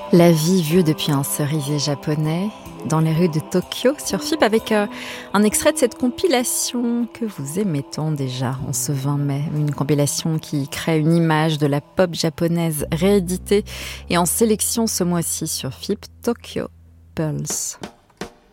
La vie vue depuis un cerisier japonais dans les rues de Tokyo sur FIP avec un extrait de cette compilation que vous aimez tant déjà en ce 20 mai. Une compilation qui crée une image de la pop japonaise rééditée et en sélection ce mois-ci sur FIP, Tokyo Pulse.